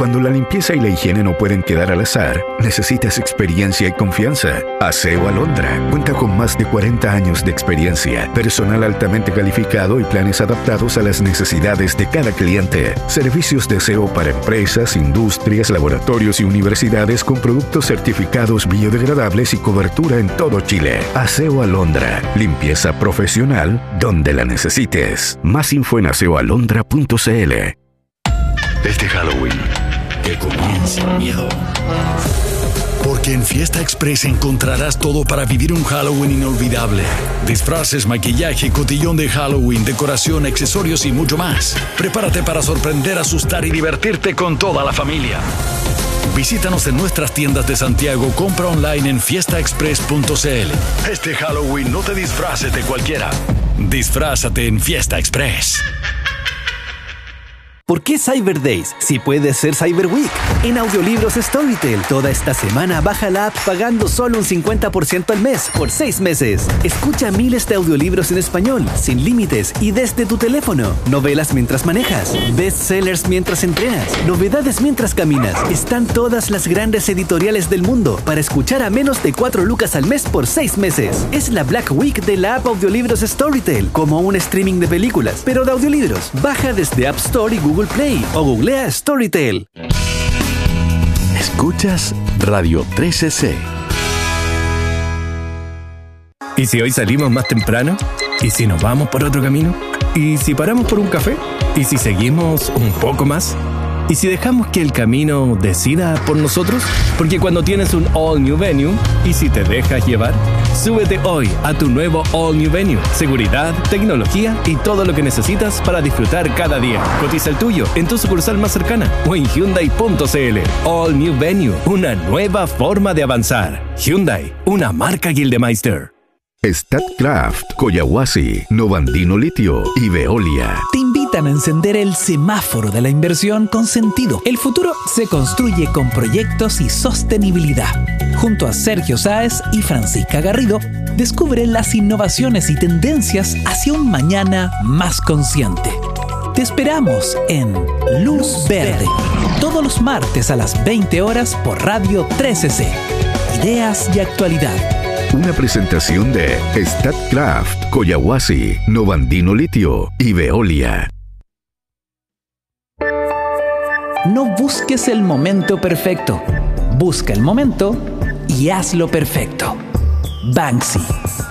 Cuando la limpieza y la higiene no pueden quedar al azar, necesitas experiencia y confianza. Aseo Alondra cuenta con más de 40 años de experiencia, personal altamente calificado y planes adaptados a las necesidades de cada cliente. Servicios de aseo para empresas, industrias, laboratorios y universidades con productos certificados biodegradables y cobertura en todo Chile. Aseo Alondra. Limpieza profesional donde la necesites. Más info en aseoalondra.cl. Este Halloween, que comience el miedo. Porque en Fiesta Express encontrarás todo para vivir un Halloween inolvidable. Disfraces, maquillaje, cotillón de Halloween, decoración, accesorios y mucho más. Prepárate para sorprender, asustar y divertirte con toda la familia. Visítanos en nuestras tiendas de Santiago, compra online en fiestaexpress.cl. Este Halloween no te disfraces de cualquiera. Disfrázate en Fiesta Express. ¿Por qué Cyber Days si puede ser Cyber Week? En Audiolibros Storytel, toda esta semana baja la app pagando solo un 50% al mes por 6 meses. Escucha miles de audiolibros en español, sin límites y desde tu teléfono. Novelas mientras manejas, bestsellers mientras entrenas, novedades mientras caminas. Están todas las grandes editoriales del mundo para escuchar a menos de 4 lucas al mes por 6 meses. Es la Black Week de la app Audiolibros Storytel, como un streaming de películas, pero de audiolibros. Baja desde App Store y Google Play o googlea Storytel. Escuchas Radio 13C. ¿Y si hoy salimos más temprano? ¿Y si nos vamos por otro camino? ¿Y si paramos por un café? ¿Y si seguimos un poco más? ¿Y si dejamos que el camino decida por nosotros? Porque cuando tienes un All New Venue, ¿y si te dejas llevar? Súbete hoy a tu nuevo All New Venue. Seguridad, tecnología y todo lo que necesitas para disfrutar cada día. Cotiza el tuyo en tu sucursal más cercana o en Hyundai.cl. All New Venue, una nueva forma de avanzar. Hyundai, una marca Gildemeister. Statkraft, Collahuasi, Novandino Litio y Veolia. Te invitan a encender el semáforo de la inversión con sentido. El futuro se construye con proyectos y sostenibilidad. Junto a Sergio Sáez y Francisca Garrido, descubre las innovaciones y tendencias hacia un mañana más consciente. Te esperamos en Luz Verde, todos los martes a las 20 horas por Radio 13C. Ideas y actualidad. Una presentación de Statkraft, Collahuasi, Novandino Litio y Veolia. No busques el momento perfecto. Busca el momento y hazlo perfecto. Banksy.